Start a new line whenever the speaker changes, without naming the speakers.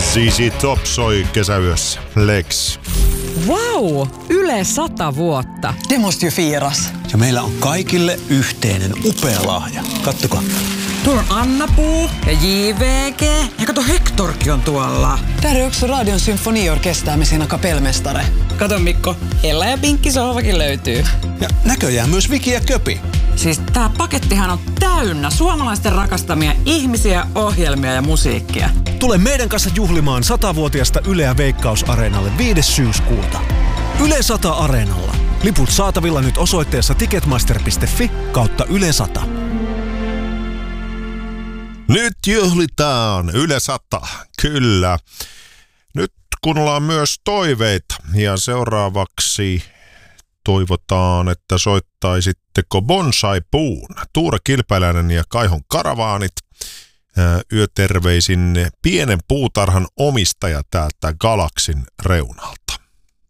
ZZ Top soi kesäyössä. Lex.
Wow, Yle 100 vuotta.
Det måste ju firas.
Ja meillä on kaikille yhteinen upea lahja. Kattokaa.
Tuolla on Anna-Puu ja JVG. Ja kato, Hektorkin on tuolla. Där är också Radion symfoniorkester med sina kapellmästare. Kato Mikko, Ella ja Pinkki sohvakin löytyy.
Ja näköjään myös Viki ja Köpi.
Siis tää pakettihan on täynnä suomalaisten rakastamia ihmisiä, ohjelmia ja musiikkia.
Tule meidän kanssa juhlimaan 100-vuotiasta Yleä Veikkaus-areenalle 5. syyskuuta. Yle 100 Areenalla. Liput saatavilla nyt osoitteessa ticketmaster.fi/Yle 100.
Nyt juhlitaan Yle 100, kyllä. Nyt kuunnellaan myös toiveita ja seuraavaksi toivotaan, että soittaisitteko Bonsai-puun, Tuure Kilpäläinen ja Kaihon Karavaanit. Yöterveisin pienen puutarhan omistaja täältä Galaksin reunalta.